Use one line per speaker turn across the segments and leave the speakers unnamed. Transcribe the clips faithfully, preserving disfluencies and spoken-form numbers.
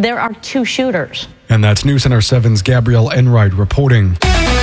there are two shooters.
And that's News Center seven's Gabrielle Enright reporting.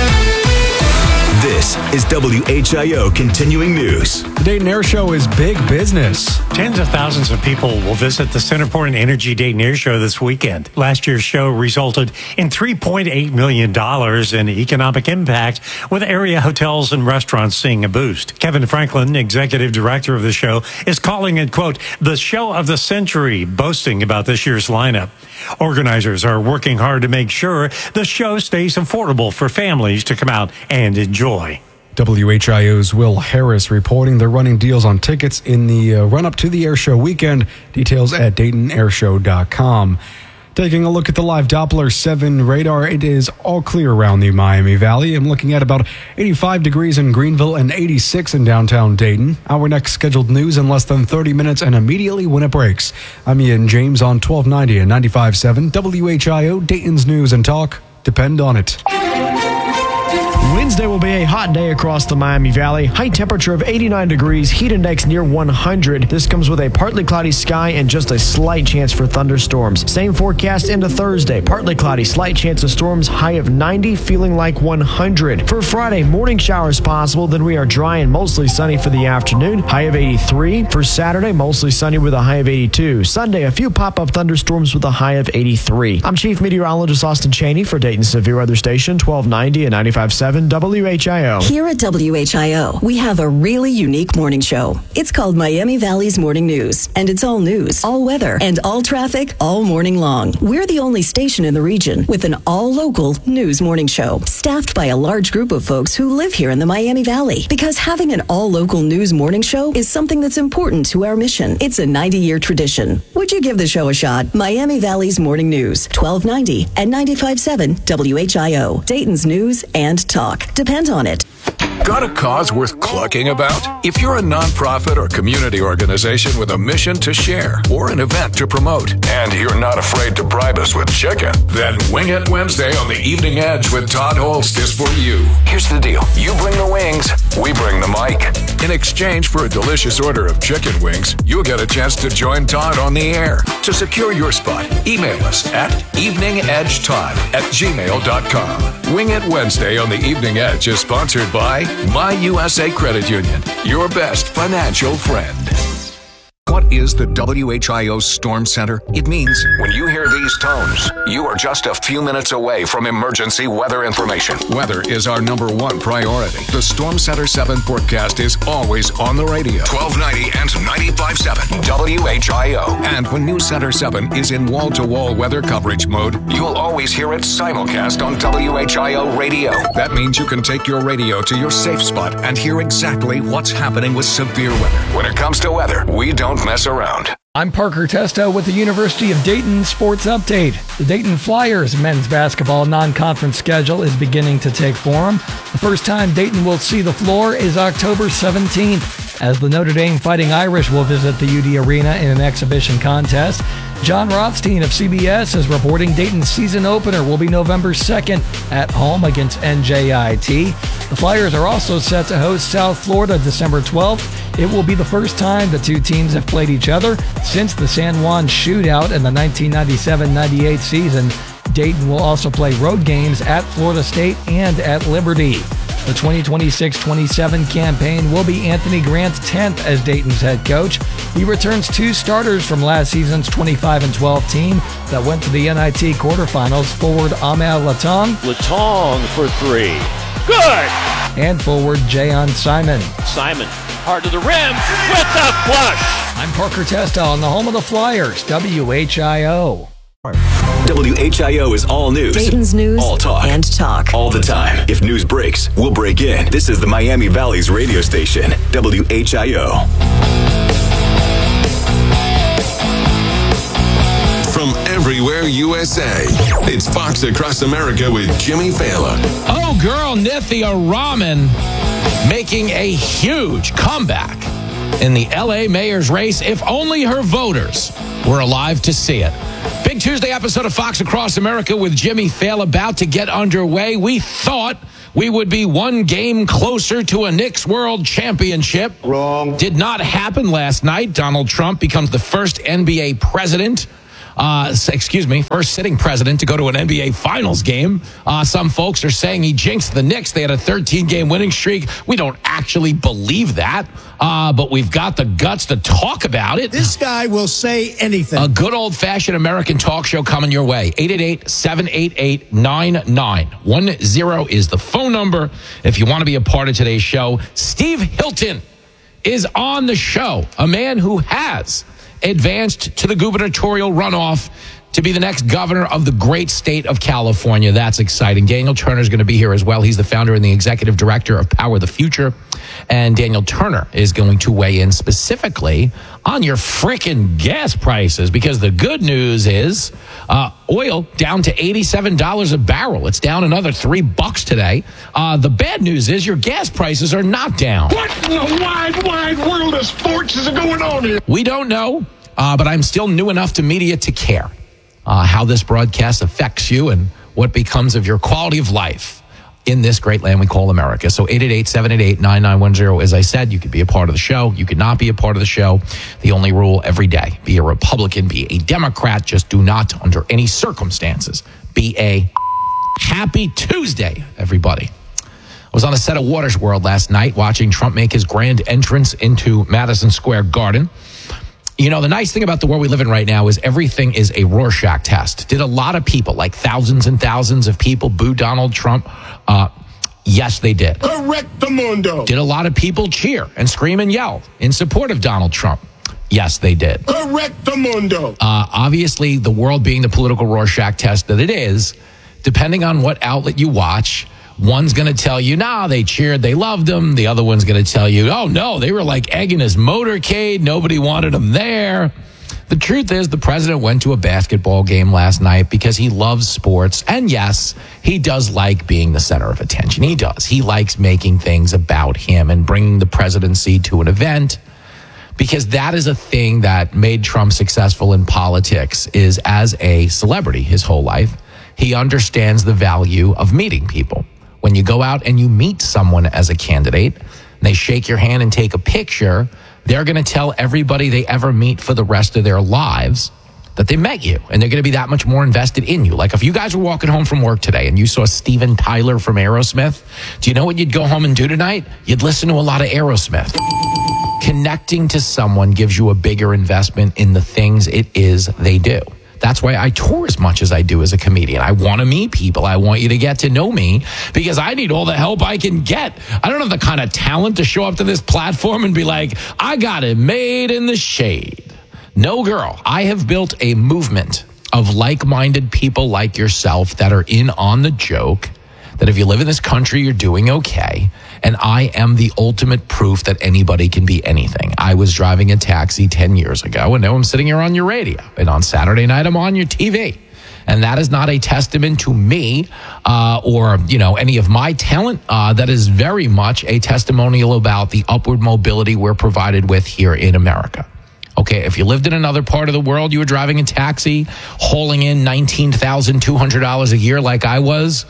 This is W H I O Continuing News.
The Dayton Air Show is big business.
Tens of thousands of people will visit the Centerport and Energy Dayton Air Show this weekend. Last year's show resulted in three point eight million dollars in economic impact, with area hotels and restaurants seeing a boost. Kevin Franklin, executive director of the show, is calling it, quote, the show of the century, boasting about this year's lineup. Organizers are working hard to make sure the show stays affordable for families to come out and enjoy.
W H I O's Will Harris reporting they're running deals on tickets in the uh, run-up to the Air Show weekend. Details at Dayton Air Show dot com. Taking a look at the live Doppler seven radar, it is all clear around the Miami Valley. I'm looking at about eighty-five degrees in Greenville and eighty-six in downtown Dayton. Our next scheduled news in less than thirty minutes and immediately when it breaks. I'm Ian James on twelve ninety and ninety-five point seven W H I O, Dayton's News and Talk. Depend on it.
Wednesday will be a hot day across the Miami Valley. High temperature of eighty-nine degrees, heat index near one hundred. This comes with a partly cloudy sky and just a slight chance for thunderstorms. Same forecast into Thursday. Partly cloudy, slight chance of storms, high of ninety, feeling like one hundred. For Friday, morning showers possible, then we are dry and mostly sunny for the afternoon. High of eighty-three. For Saturday, mostly sunny with a high of eighty-two. Sunday, a few pop-up thunderstorms with a high of eighty-three. I'm Chief Meteorologist Austin Cheney for Dayton Severe Weather Station, twelve ninety and ninety-five point seven W H I O.
Here at W H I O, we have a really unique morning show. It's called Miami Valley's Morning News, and it's all news, all weather, and all traffic all morning long. We're the only station in the region with an all-local news morning show, staffed by a large group of folks who live here in the Miami Valley. Because having an all-local news morning show is something that's important to our mission. It's a ninety-year tradition. Would you give the show a shot? Miami Valley's Morning News, twelve ninety and ninety-five point seven W H I O, Dayton's News and Talk. Depend on it.
Got a cause worth clucking about? If you're a nonprofit or community organization with a mission to share or an event to promote, and you're not afraid to bribe us with chicken, then Wing It Wednesday on the Evening Edge with Todd Holst is for you. Here's the deal. You bring the wings, we bring the mic. In exchange for a delicious order of chicken wings, you'll get a chance to join Todd on the air. To secure your spot, email us at eveningedgetodd at gmail dot com. Wing It Wednesday on the Evening Edge is sponsored by My U S A Credit Union, your best financial friend. What is the W H I O Storm Center? It means when you hear these tones, you are just a few minutes away from emergency weather information. Weather is our number one priority. The Storm Center seven forecast is always on the radio. twelve ninety and ninety-five point seven W H I O. And when News Center seven is in wall-to-wall weather coverage mode, you'll always hear it simulcast on W H I O radio. That means you can take your radio to your safe spot and hear exactly what's happening with severe weather. When it comes to weather, we don't mess around.
I'm Parker Testo with the University of Dayton Sports Update. The Dayton Flyers men's basketball non-conference schedule is beginning to take form. The first time Dayton will see the floor is October seventeenth, as the Notre Dame Fighting Irish will visit the U D Arena in an exhibition contest. John Rothstein of C B S is reporting Dayton's season opener will be November second at home against N J I T. The Flyers are also set to host South Florida December twelfth. It will be the first time the two teams have played each other since the San Juan shootout in the nineteen ninety-seven ninety-eight season. Dayton will also play road games at Florida State and at Liberty. The twenty twenty-six twenty-seven campaign will be Anthony Grant's tenth as Dayton's head coach. He returns two starters from last season's twenty-five and twelve team that went to the N I T quarterfinals, forward Amal Latong.
Latong for three. Good!
And forward Jayon Simon.
Simon, hard to the rim, with the flush!
I'm Parker Testo on the home of the Flyers, W H I O.
W H I O is all news.
Dayton's News
all talk.
and Talk.
All the time. If news breaks, we'll break in. This is the Miami Valley's radio station, W H I O.
From everywhere U S A, it's Fox Across America with Jimmy Fallon.
Oh, girl, Nithya Raman making a huge comeback in the L A mayor's race, if only her voters were alive to see it. Big Tuesday episode of Fox Across America with Jimmy Fallon about to get underway. We thought we would be one game closer to a Knicks World Championship.
Wrong.
Did not happen last night. Donald Trump becomes the first N B A president uh, excuse me, first sitting president to go to an N B A Finals game. Uh, some folks are saying he jinxed the Knicks. They had a thirteen-game winning streak. We don't actually believe that, uh, but we've got the guts to talk about it.
This guy will say anything.
A good old-fashioned American talk show coming your way. eight eight eight, seven eight eight, nine nine one zero is the phone number if you want to be a part of today's show. Steve Hilton is on the show, a man who has advanced to the gubernatorial runoff to be the next governor of the great state of California. That's exciting. Daniel Turner is going to be here as well. He's the founder and the executive director of Power the Future. And Daniel Turner is going to weigh in specifically on your freaking gas prices, because the good news is uh, oil down to eighty-seven dollars a barrel. It's down another three bucks today. Uh, the bad news is your gas prices are not down.
What in the wide, wide world of sports is going on here?
We don't know, uh, but I'm still new enough to media to care uh, how this broadcast affects you and what becomes of your quality of life in this great land we call America. So eight eight eight, seven eight eight, nine nine one zero. As I said, you could be a part of the show. You could not be a part of the show. The only rule every day, be a Republican, be a Democrat, just do not, under any circumstances, be a happy Tuesday, everybody. I was on a set of Water's World last night watching Trump make his grand entrance into Madison Square Garden. You know, the nice thing about the world we live in right now is everything is a Rorschach test. Did a lot of people, like thousands and thousands of people, boo Donald Trump? Uh, yes, they did.
Correctamundo.
Did a lot of people cheer and scream and yell in support of Donald Trump? Yes, they did.
Correctamundo.
Uh, obviously, the world being the political Rorschach test that it is, depending on what outlet you watch, one's going to tell you, nah, they cheered, they loved him. The other one's going to tell you, oh, no, they were like egging his motorcade. Nobody wanted him there. The truth is, the president went to a basketball game last night because he loves sports. And yes, he does like being the center of attention. He does. He likes making things about him and bringing the presidency to an event, because that is a thing that made Trump successful in politics, is as a celebrity his whole life, he understands the value of meeting people. When you go out and you meet someone as a candidate, and they shake your hand and take a picture, they're going to tell everybody they ever meet for the rest of their lives that they met you, and they're going to be that much more invested in you. Like if you guys were walking home from work today and you saw Steven Tyler from Aerosmith, do you know what you'd go home and do tonight? You'd listen to a lot of Aerosmith. Connecting to someone gives you a bigger investment in the things it is they do. That's why I tour as much as I do as a comedian. I want to meet people. I want you to get to know me because I need all the help I can get. I don't have the kind of talent to show up to this platform and be like, I got it made in the shade. No, girl. I have built a movement of like-minded people like yourself that are in on the joke, that if you live in this country, you're doing okay. And I am the ultimate proof that anybody can be anything. I was driving a taxi ten years ago, and now I'm sitting here on your radio. And on Saturday night, I'm on your T V. And that is not a testament to me uh, or, you know, any of my talent. Uh, that is very much a testimonial about the upward mobility we're provided with here in America. Okay, if you lived in another part of the world, you were driving a taxi, hauling in nineteen thousand two hundred dollars a year like I was,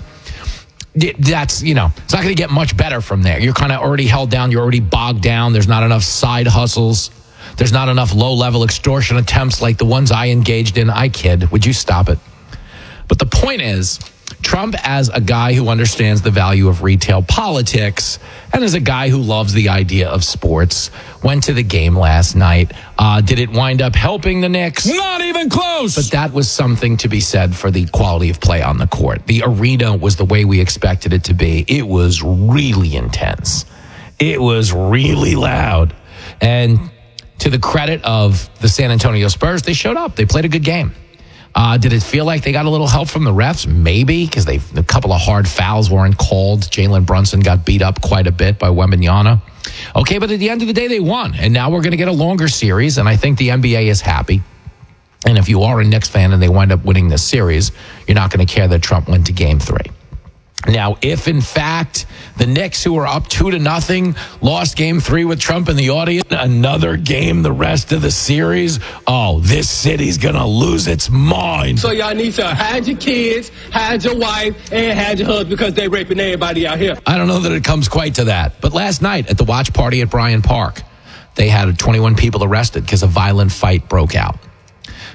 that's, you know, it's not going to get much better from there. You're kind of already held down. You're already bogged down. There's not enough side hustles. There's not enough low-level extortion attempts like the ones I engaged in. I kid. Would you stop it? But the point is, Trump, as a guy who understands the value of retail politics and as a guy who loves the idea of sports, went to the game last night. Uh, did it wind up helping the Knicks?
Not even close.
But that was something to be said for the quality of play on the court. The arena was the way we expected it to be. It was really intense. It was really loud. And to the credit of the San Antonio Spurs, they showed up. They played a good game. Uh, did it feel like they got a little help from the refs? Maybe, because they a couple of hard fouls weren't called. Jalen Brunson got beat up quite a bit by Wembanyama. Okay, but at the end of the day, they won. And now we're going to get a longer series, and I think the N B A is happy. And if you are a Knicks fan and they wind up winning this series, you're not going to care that Trump went to game three. Now, if in fact the Knicks, who are up two to nothing, lost game three with Trump in the audience, another game the rest of the series, oh, this city's going to lose its mind.
So y'all need to hide your kids, hide your wife, and hide your husband because they raping everybody out here.
I don't know that it comes quite to that. But last night at the watch party at Bryant Park, they had twenty-one people arrested because a violent fight broke out.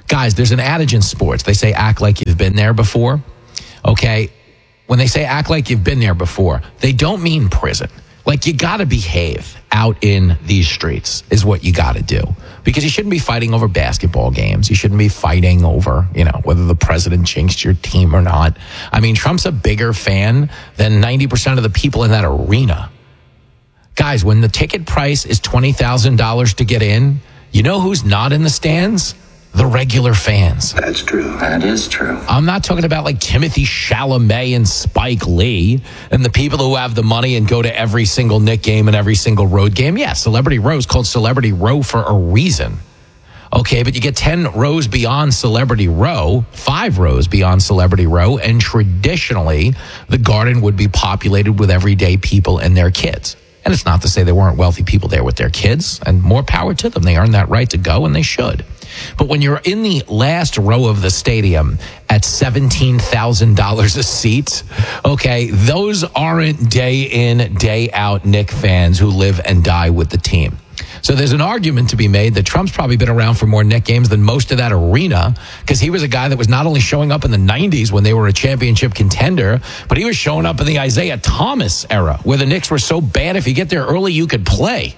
Guys, there's an adage in sports. They say act like you've been there before. Okay? When they say act like you've been there before, they don't mean prison. Like, you got to behave out in these streets is what you got to do. Because you shouldn't be fighting over basketball games. You shouldn't be fighting over, you know, whether the president jinxed your team or not. I mean, Trump's a bigger fan than ninety percent of the people in that arena. Guys, when the ticket price is twenty thousand dollars to get in, you know who's not in the stands? The regular fans.
That's true. That is true.
I'm not talking about like Timothy Chalamet and Spike Lee and the people who have the money and go to every single Knick game and every single road game. Yeah, Celebrity Row is called Celebrity Row for a reason. Okay, but you get ten rows beyond Celebrity Row, five rows beyond Celebrity Row, and traditionally the Garden would be populated with everyday people and their kids. And it's not to say there weren't wealthy people there with their kids, and more power to them. They earn that right to go, and they should. But when you're in the last row of the stadium at seventeen thousand dollars a seat, okay, those aren't day in, day out Knick fans who live and die with the team. So there's an argument to be made that Trump's probably been around for more Knick games than most of that arena, because he was a guy that was not only showing up in the nineties when they were a championship contender, but he was showing up in the Isaiah Thomas era, where the Knicks were so bad if you get there early, you could play.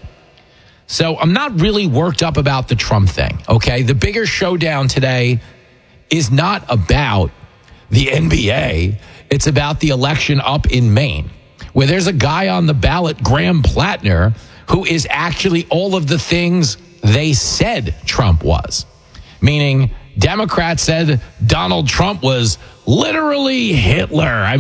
So I'm not really worked up about the Trump thing, okay? The bigger showdown today is not about the N B A. It's about the election up in Maine, where there's a guy on the ballot, Graham Plattner, who is actually all of the things they said Trump was. Meaning, Democrats said Donald Trump was literally Hitler. I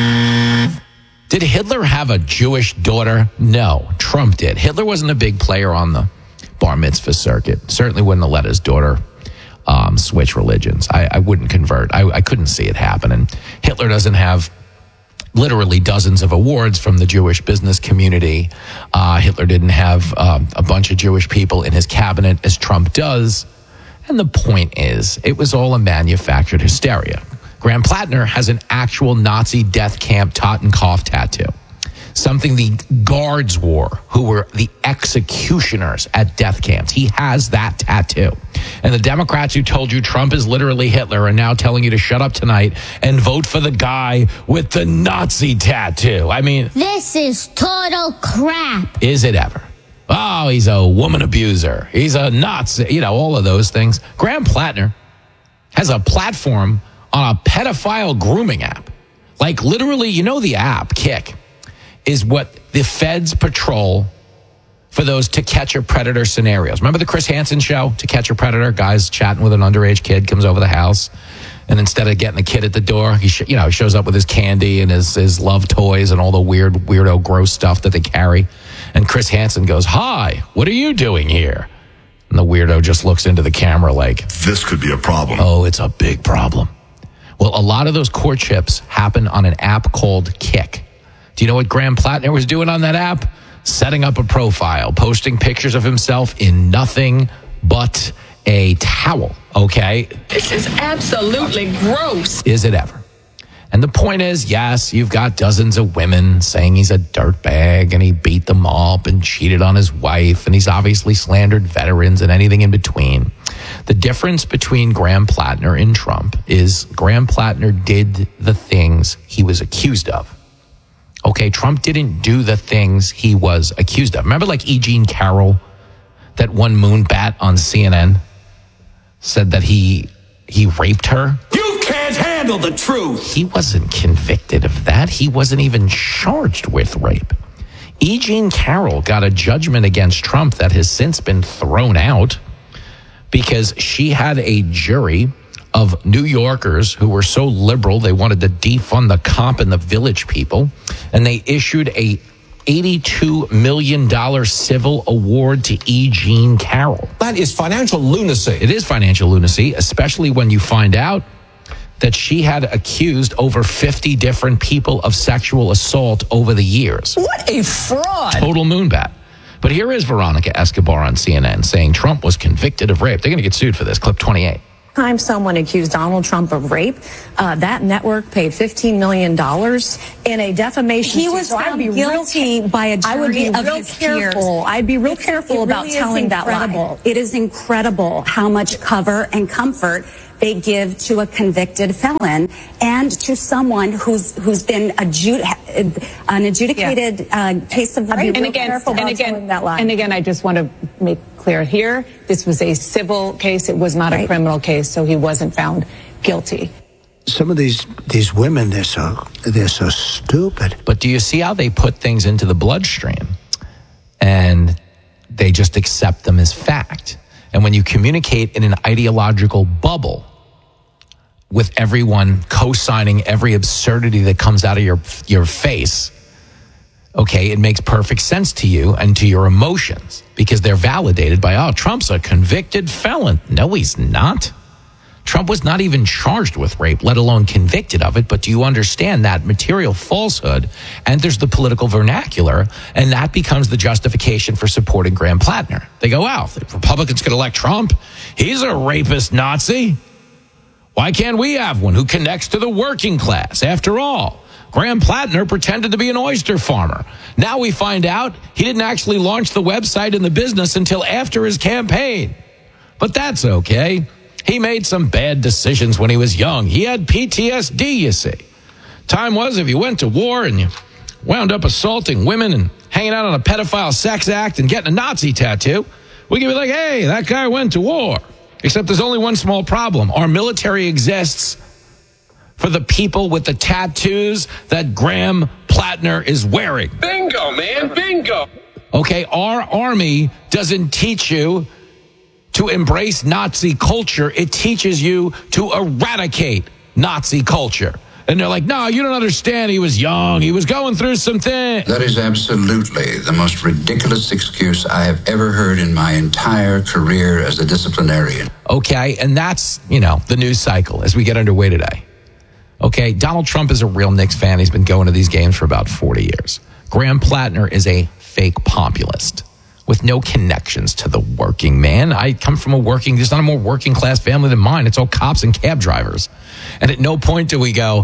mean, did Hitler have a Jewish daughter? No, Trump did. Hitler wasn't a big player on the bar mitzvah circuit. Certainly wouldn't have let his daughter um, switch religions. I, I wouldn't convert. I, I couldn't see it happening. Hitler doesn't have literally dozens of awards from the Jewish business community. Uh, Hitler didn't have uh, a bunch of Jewish people in his cabinet as Trump does. And the point is, it was all a manufactured hysteria. Graham Plattner has an actual Nazi death camp Totenkopf tattoo. Something the guards wore, who were the executioners at death camps. He has that tattoo. And the Democrats who told you Trump is literally Hitler are now telling you to shut up tonight and vote for the guy with the Nazi tattoo. I mean,
this is total crap.
Is it ever? Oh, he's a woman abuser. He's a Nazi. You know, all of those things. Graham Plattner has a platform on a pedophile grooming app. Like, literally, you know, the app, Kick, is what the feds patrol for those To Catch a Predator scenarios. Remember the Chris Hansen show, To Catch a Predator? Guys chatting with an underage kid, comes over the house, and instead of getting the kid at the door, he sh- you know shows up with his candy and his, his love toys and all the weird, weirdo, gross stuff that they carry. And Chris Hansen goes, "Hi, what are you doing here?" And the weirdo just looks into the camera like,
"This could be a problem."
Oh, it's a big problem. Well, a lot of those courtships happen on an app called Kick. Do you know what Graham Plattner was doing on that app? Setting up a profile, posting pictures of himself in nothing but a towel, okay?
This is absolutely gross.
Is it ever? And the point is, yes, you've got dozens of women saying he's a dirtbag and he beat them up and cheated on his wife and he's obviously slandered veterans and anything in between. The difference between Graham Plattner and Trump is Graham Plattner did the things he was accused of. Okay, Trump didn't do the things he was accused of. Remember like E. Jean Carroll, that one moonbat on C N N, said that he he raped her?
You can't handle the truth.
He wasn't convicted of that. He wasn't even charged with rape. E. Jean Carroll got a judgment against Trump that has since been thrown out because she had a jury of New Yorkers who were so liberal they wanted to defund the cop and the village people, and they issued a eighty-two million dollars civil award to E. Jean Carroll.
That is financial lunacy.
It is financial lunacy, especially when you find out that she had accused over fifty different people of sexual assault over the years.
What a fraud.
Total moonbat. But here is Veronica Escobar on C N N saying Trump was convicted of rape. They're going to get sued for this. Clip twenty-eight.
time someone accused Donald Trump of rape, uh, that network paid fifteen million dollars in a defamation.
He was
so
found
I'd be
guilty
real,
by a jury
I would be
of
real
his
careful.
peers.
I'd be real
It's,
careful about
really
telling that lie.
It is incredible how much cover and comfort they give to a convicted felon and to someone who's who's been adjud- an adjudicated yeah. uh, case of rape.
And again, and again, that lie. and again, I just want to make clear here: this was a civil case; it was not right. a criminal case, so he wasn't found guilty.
Some of these these women, they're so they're so stupid.
But do you see how they put things into the bloodstream, and they just accept them as fact? And when you communicate in an ideological bubble with everyone co-signing every absurdity that comes out of your your face, okay, it makes perfect sense to you and to your emotions because they're validated by, oh, Trump's a convicted felon. No, he's not. Trump was not even charged with rape, let alone convicted of it. But do you understand that material falsehood enters the political vernacular, and that becomes the justification for supporting Graham Plattner? They go, wow, if Republicans could elect Trump, he's a rapist Nazi. Why can't we have one who connects to the working class? After all, Graham Plattner pretended to be an oyster farmer. Now we find out he didn't actually launch the website and the business until after his campaign. But that's okay. He made some bad decisions when he was young. He had P T S D, you see. Time was if you went to war and you wound up assaulting women and hanging out on a pedophile sex act and getting a Nazi tattoo, we could be like, hey, that guy went to war. Except there's only one small problem. Our military exists for the people with the tattoos that Graham Plattner is wearing.
Bingo, man, bingo.
Okay, our army doesn't teach you to embrace Nazi culture. It teaches you to eradicate Nazi culture. And they're like, no, you don't understand. He was young. He was going through some things.
That is absolutely the most ridiculous excuse I have ever heard in my entire career as a disciplinarian.
Okay, and that's, you know, the news cycle as we get underway today. Okay, Donald Trump is a real Knicks fan. He's been going to these games for about forty years. Graham Plattner is a fake populist with no connections to the working man. I come from a working, there's not a more working class family than mine. It's all cops and cab drivers. And at no point do we go,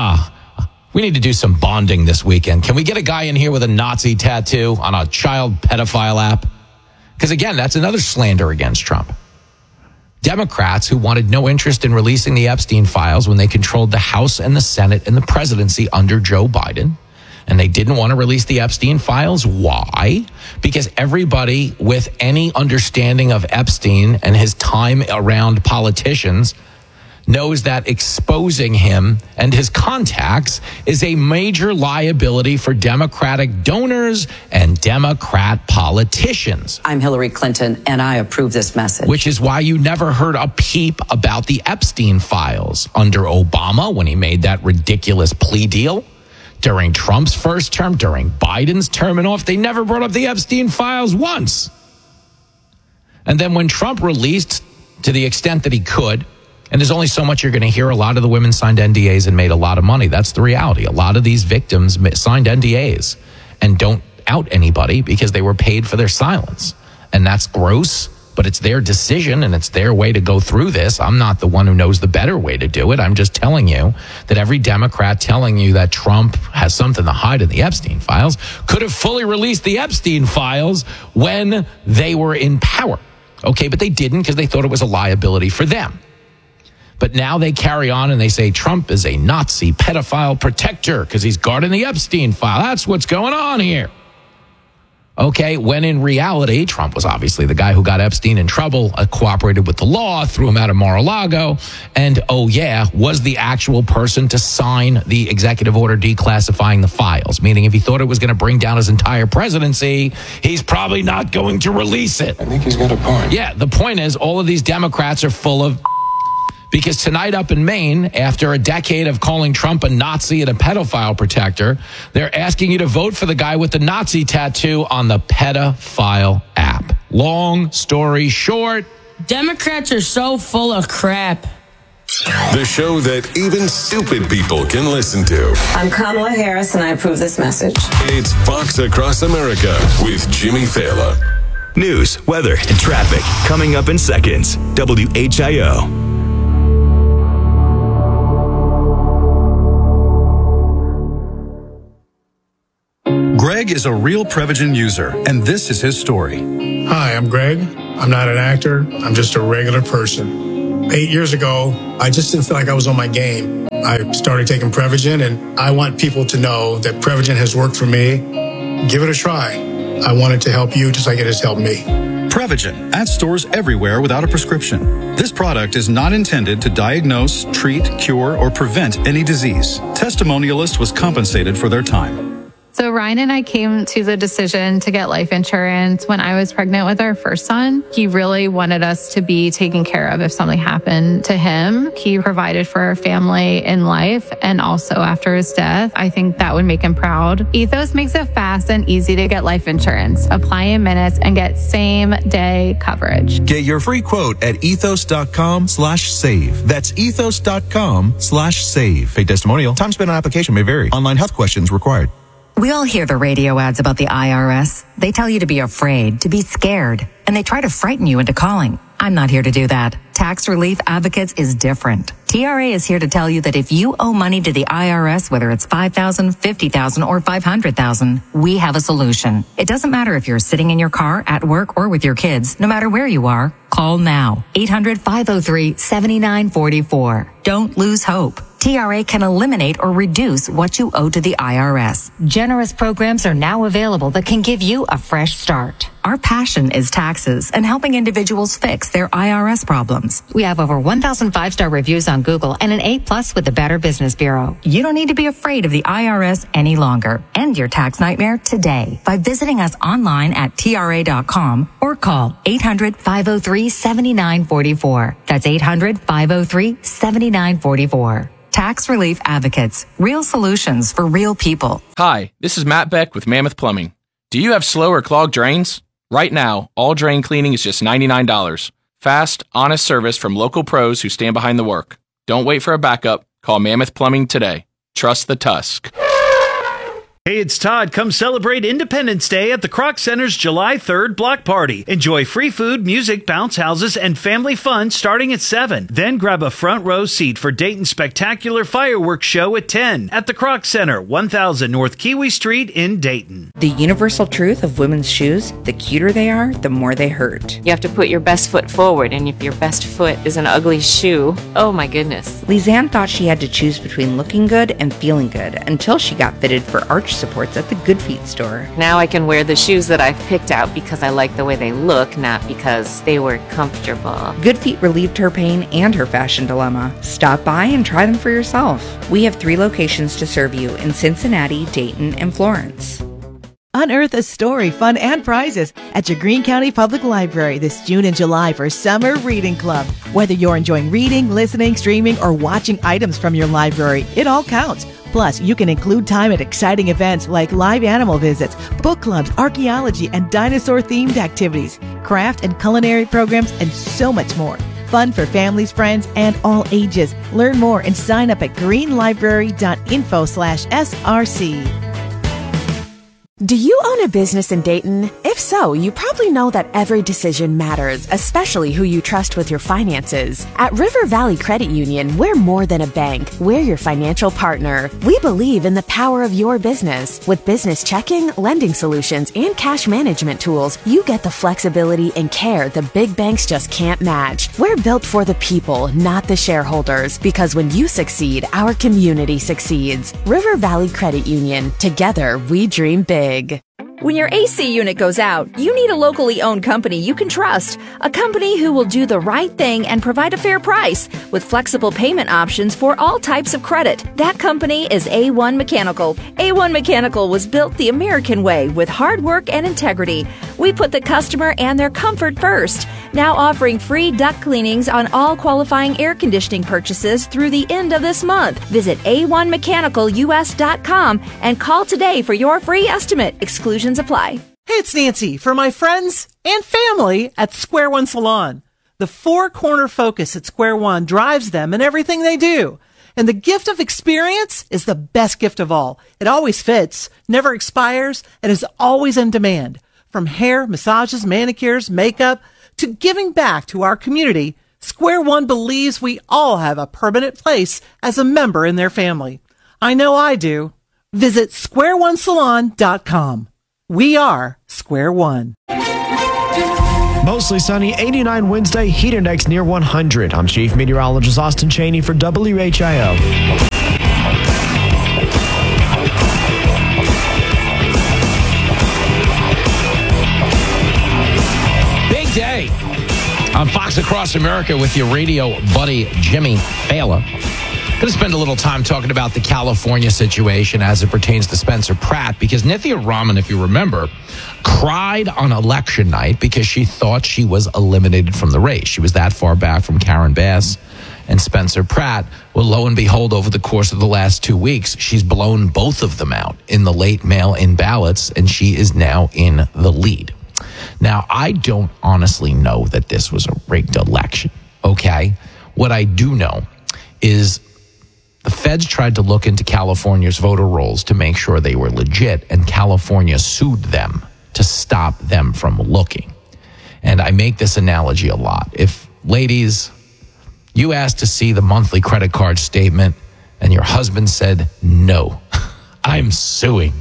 ah, we need to do some bonding this weekend. Can we get a guy in here with a Nazi tattoo on a child pedophile app? Because again, that's another slander against Trump. Democrats who wanted no interest in releasing the Epstein files when they controlled the House and the Senate and the presidency under Joe Biden. And they didn't want to release the Epstein files. Why? Because everybody with any understanding of Epstein and his time around politicians knows that exposing him and his contacts is a major liability for Democratic donors and Democrat politicians.
I'm Hillary Clinton, and I approve this message.
Which is why you never heard a peep about the Epstein files under Obama when he made that ridiculous plea deal. During Trump's first term, during Biden's term and off, they never brought up the Epstein files once. And then when Trump released, to the extent that he could, and there's only so much you're going to hear, a lot of the women signed N D As and made a lot of money. That's the reality. A lot of these victims signed N D As and don't out anybody because they were paid for their silence. And that's gross. But it's their decision and it's their way to go through this. I'm not the one who knows the better way to do it. I'm just telling you that every Democrat telling you that Trump has something to hide in the Epstein files could have fully released the Epstein files when they were in power. Okay, but they didn't because they thought it was a liability for them. But now they carry on and they say Trump is a Nazi pedophile protector because he's guarding the Epstein file. That's what's going on here. Okay, when in reality, Trump was obviously the guy who got Epstein in trouble, uh, cooperated with the law, threw him out of Mar-a-Lago, and, oh yeah, was the actual person to sign the executive order declassifying the files, meaning if he thought it was going to bring down his entire presidency, he's probably not going to release it.
I think he's got a point.
Yeah, the point is all of these Democrats are full of... Because tonight up in Maine, after a decade of calling Trump a Nazi and a pedophile protector, they're asking you to vote for the guy with the Nazi tattoo on the pedophile app. Long story short.
Democrats are so full of crap.
The show that even stupid people can listen to.
I'm Kamala Harris, and I approve this message.
It's Fox Across America with Jimmy Fallon.
News, weather, and traffic coming up in seconds. W H I O.
Greg is a real Prevagen user, and this is his story.
Hi, I'm Greg. I'm not an actor. I'm just a regular person. Eight years ago, I just didn't feel like I was on my game. I started taking Prevagen, and I want people to know that Prevagen has worked for me. Give it a try. I want it to help you just like it has helped me.
Prevagen, at stores everywhere without a prescription. This product is not intended to diagnose, treat, cure, or prevent any disease. Testimonialist was compensated for their time.
So Ryan and I came to the decision to get life insurance when I was pregnant with our first son. He really wanted us to be taken care of if something happened to him. He provided for our family in life and also after his death. I think that would make him proud. Ethos makes it fast and easy to get life insurance. Apply in minutes and get same day coverage.
Get your free quote at ethos.com slash save. That's ethos.com slash save. Paid testimonial. Time spent on application may vary. Online health questions required.
We all hear the radio ads about the I R S. They tell you to be afraid, to be scared, and they try to frighten you into calling. I'm not here to do that. Tax Relief Advocates is different. T R A is here to tell you that if you owe money to the I R S, whether it's five thousand dollars, fifty thousand dollars, or five hundred thousand dollars, we have a solution. It doesn't matter if you're sitting in your car, at work, or with your kids. No matter where you are, call now. eight hundred, five oh three, seven nine four four. Don't lose hope. T R A can eliminate or reduce what you owe to the I R S. Generous programs are now available that can give you a fresh start. Our passion is taxes and helping individuals fix their I R S problems. We have over one thousand five-star reviews on Google and an A plus with the Better Business Bureau. You don't need to be afraid of the I R S any longer. End your tax nightmare today by visiting us online at T R A dot com or call eight hundred, five oh three, seven nine four four. That's eight hundred, five oh three, seven nine four four. Tax Relief Advocates. Real solutions for real people.
Hi, this is Matt Beck with Mammoth Plumbing. Do you have slow or clogged drains? Right now, all drain cleaning is just ninety-nine dollars. Fast, honest service from local pros who stand behind the work. Don't wait for a backup. Call Mammoth Plumbing today. Trust the Tusk.
Hey, it's Todd. Come celebrate Independence Day at the Kroc Center's July third block party. Enjoy free food, music, bounce houses, and family fun starting at seven. Then grab a front row seat for Dayton's spectacular fireworks show at ten at the Kroc Center, one thousand North Kiwi Street in Dayton.
The universal truth of women's shoes, the cuter they are, the more they hurt.
You have to put your best foot forward, and if your best foot is an ugly shoe, oh my goodness.
Lizanne thought she had to choose between looking good and feeling good until she got fitted for arch supports at the Good Feet store.
Now I can wear the shoes that I've picked out because I like the way they look, not because they were comfortable.
Good Feet relieved her pain and her fashion dilemma. Stop by and try them for yourself. We have three locations to serve you in Cincinnati, Dayton, and Florence.
Unearth a story, fun, and prizes at your Greene County Public Library this June and July for Summer Reading Club. Whether you're enjoying reading, listening, streaming, or watching items from your library, it all counts. Plus, you can include time at exciting events like live animal visits, book clubs, archaeology, and dinosaur-themed activities, craft and culinary programs, and so much more. Fun for families, friends, and all ages. Learn more and sign up at greenlibrary.info slash SRC.
Do you own a business in Dayton? If so, you probably know that every decision matters, especially who you trust with your finances. At River Valley Credit Union, we're more than a bank. We're your financial partner. We believe in the power of your business. With business checking, lending solutions, and cash management tools, you get the flexibility and care the big banks just can't match. We're built for the people, not the shareholders, because when you succeed, our community succeeds. River Valley Credit Union. Together, we dream big.
When your A C unit goes out, you need a locally owned company you can trust. A company who will do the right thing and provide a fair price with flexible payment options for all types of credit. That company is A one Mechanical. A one Mechanical was built the American way with hard work and integrity. We put the customer and their comfort first. Now offering free duct cleanings on all qualifying air conditioning purchases through the end of this month. Visit A one mechanical U S dot com and call today for your free estimate. Exclusions apply.
Hey, it's Nancy for my friends and family at Square One Salon. The four-corner focus at Square One drives them in everything they do. And the gift of experience is the best gift of all. It always fits, never expires, and is always in demand. From hair, massages, manicures, makeup, to giving back to our community, Square One believes we all have a permanent place as a member in their family. I know I do. Visit square one salon dot com. We are Square One.
Mostly sunny, eighty-nine Wednesday, heat index near one hundred. I'm Chief Meteorologist Austin Cheney for W H I O.
Big day on Fox Across America with your radio buddy, Jimmy Fallon. Going to spend a little time talking about the California situation as it pertains to Spencer Pratt, because Nithya Raman, if you remember, cried on election night because she thought she was eliminated from the race. She was that far back from Karen Bass and Spencer Pratt. Well, lo and behold, over the course of the last two weeks, she's blown both of them out in the late mail-in ballots, and she is now in the lead. Now, I don't honestly know that this was a rigged election, okay? What I do know is the feds tried to look into California's voter rolls to make sure they were legit, and California sued them to stop them from looking. And I make this analogy a lot. If, ladies, you asked to see the monthly credit card statement and your husband said, no, I'm suing.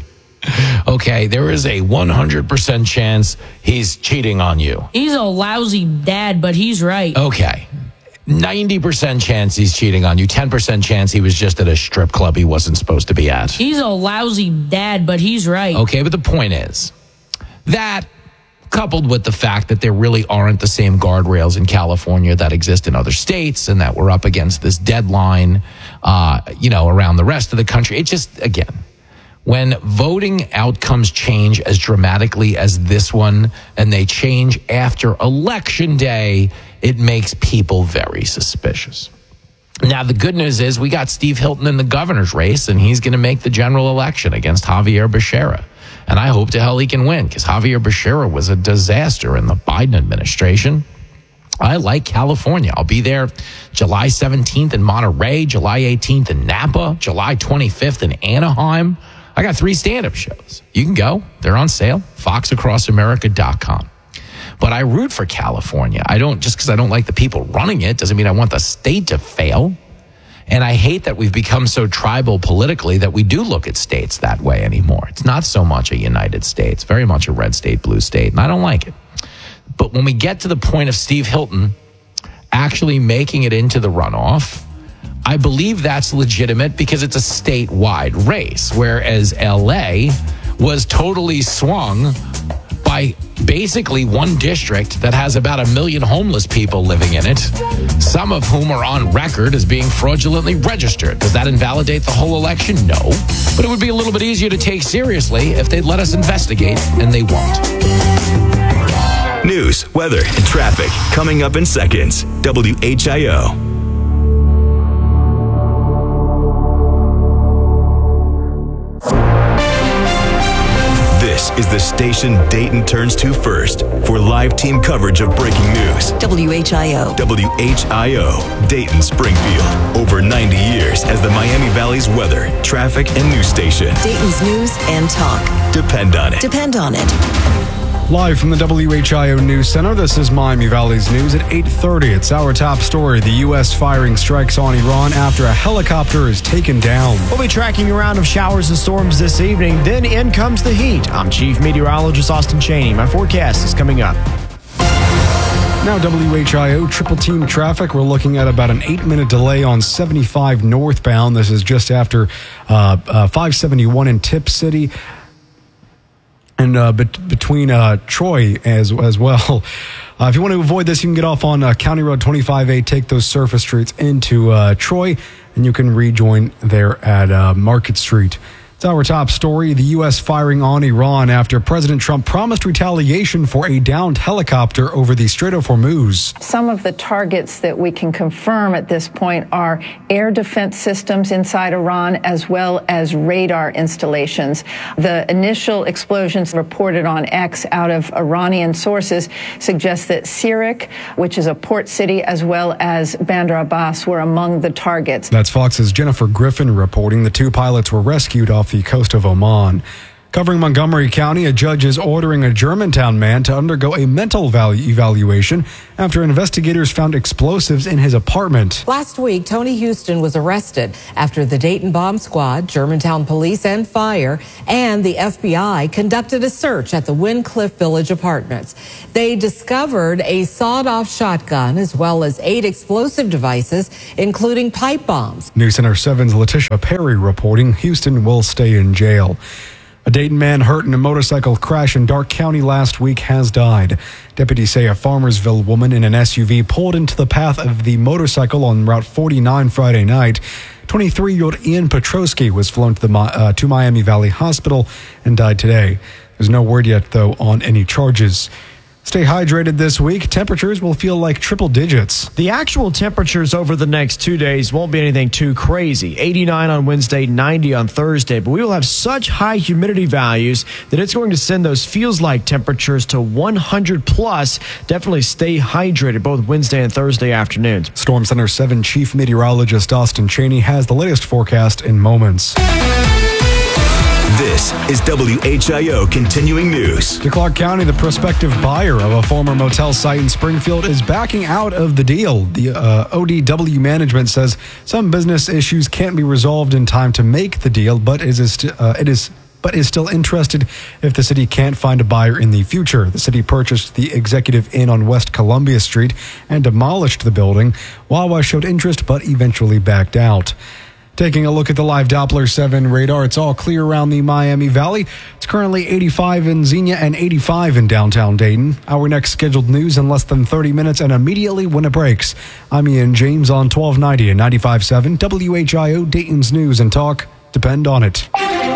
Okay, there is a one hundred percent chance he's cheating on you.
He's a lousy dad, but he's right.
Okay. ninety percent chance he's cheating on you. ten percent chance he was just at a strip club he wasn't supposed to be at.
He's a lousy dad, but he's right.
Okay, but the point is that, coupled with the fact that there really aren't the same guardrails in California that exist in other states, and that we're up against this deadline, uh, you know, around the rest of the country, it just, again, when voting outcomes change as dramatically as this one, and they change after Election Day, it makes people very suspicious. Now, the good news is we got Steve Hilton in the governor's race, and he's going to make the general election against Javier Becerra. And I hope to hell he can win, because Javier Becerra was a disaster in the Biden administration. I like California. I'll be there July seventeenth in Monterey, July eighteenth in Napa, July twenty-fifth in Anaheim. I got three stand-up shows. You can go. They're on sale. fox across america dot com. But I root for California. I don't, just because I don't like the people running it doesn't mean I want the state to fail. And I hate that we've become so tribal politically that we do look at states that way anymore. It's not so much a united state. It's very much a red state, blue state, and I don't like it. But when we get to the point of Steve Hilton actually making it into the runoff, I believe that's legitimate because it's a statewide race, whereas L A was totally swung by basically one district that has about a million homeless people living in it, some of whom are on record as being fraudulently registered. Does that invalidate the whole election? No. But it would be a little bit easier to take seriously if they'd let us investigate, and they won't.
News, weather, and traffic coming up in seconds. W H I O. This is the station Dayton turns to first for live team coverage of breaking news.
W H I O.
W H I O, Dayton, Springfield. Over ninety years as the Miami Valley's weather, traffic, and news station.
Dayton's news and talk.
Depend on it.
Depend on it.
Live from the W H I O News Center, this is Miami Valley's News at eight thirty. It's our top story. The U S firing strikes on Iran after a helicopter is taken down.
We'll be tracking a round of showers and storms this evening. Then in comes the heat. I'm Chief Meteorologist Austin Cheney. My forecast is coming up.
Now W H I O triple team traffic. We're looking at about an eight minute delay on seventy-five northbound. This is just after uh, uh, five seventy-one in Tip City. And uh, bet- between uh, Troy as as well. Uh, if you want to avoid this, you can get off on uh, County Road twenty-five A, take those surface streets into uh, Troy, and you can rejoin there at uh, Market Street. It's our top story. The U S firing on Iran after President Trump promised retaliation for a downed helicopter over the Strait of Hormuz.
Some of the targets that we can confirm at this point are air defense systems inside Iran, as well as radar installations. The initial explosions reported on X out of Iranian sources suggest that Sirik, which is a port city, as well as Bandar Abbas, were among the targets.
That's Fox's Jennifer Griffin reporting. The two pilots were rescued off the coast of Oman. Covering Montgomery County, a judge is ordering a Germantown man to undergo a mental value evaluation after investigators found explosives in his apartment.
Last week, Tony Houston was arrested after the Dayton Bomb Squad, Germantown Police and Fire, and the F B I conducted a search at the Wincliffe Village apartments. They discovered a sawed-off shotgun as well as eight explosive devices, including pipe bombs.
News Center seven's Letitia Perry reporting Houston will stay in jail. A Dayton man hurt in a motorcycle crash in Darke County last week has died. Deputies say a Farmersville woman in an S U V pulled into the path of the motorcycle on Route forty-nine Friday night. twenty-three-year-old Ian Petrosky was flown to, the, uh, to Miami Valley Hospital and died today. There's no word yet, though, on any charges. Stay hydrated this week. Temperatures will feel like triple digits.
The actual temperatures over the next two days won't be anything too crazy. eighty-nine on Wednesday, ninety on Thursday. But we will have such high humidity values that it's going to send those feels like temperatures to one hundred plus. Definitely stay hydrated both Wednesday and Thursday afternoons.
Storm Center seven Chief Meteorologist Austin Cheney has the latest forecast in moments.
This is W H I O Continuing News.
To Clark County, the prospective buyer of a former motel site in Springfield is backing out of the deal. The uh, O D W management says some business issues can't be resolved in time to make the deal, but is uh, it is but is still interested if the city can't find a buyer in the future. The city purchased the Executive Inn on West Columbia Street and demolished the building. Wawa showed interest but eventually backed out. Taking a look at the live Doppler seven radar, it's all clear around the Miami Valley. It's currently eighty-five in Xenia and eighty-five in downtown Dayton. Our next scheduled news in less than thirty minutes and immediately when it breaks. I'm Ian James on twelve ninety and ninety-five point seven W H I O, Dayton's News and Talk. Depend on it.